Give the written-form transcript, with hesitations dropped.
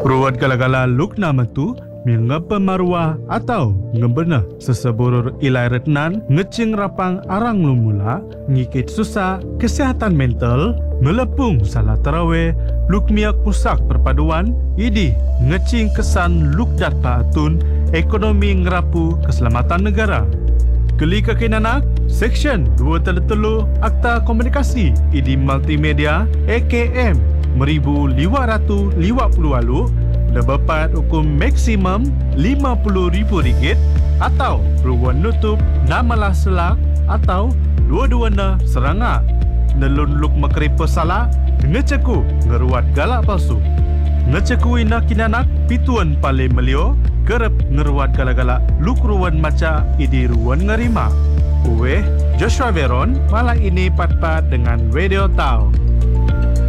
Ruat gala-gala luk nama tu mengapa marwah atau ngebena seseburur ilai retnan ngecing rapang arang lumula ngikit susah kesehatan mental melepung salah tarawih luk miak pusak perpaduan idi ngecing kesan luk dat paatun ekonomi ngerapu keselamatan negara. Keli kakinanak Seksyen 233 Akta Komunikasi idi Multimedia AKM meribu 550 lalu dapat hukum maksimum RM50,000 atau ruan nutup namalah selak atau dua-duana serangak nelun luk makripa salah ngeceku ngeruat galak palsu ngeceku ina kinanak pituan paling melio kerep ngeruat galak-galak luk ruan maca idi ruan ngerima. Uwe Joshua Veron malam ini pat-pat dengan Radio Tau.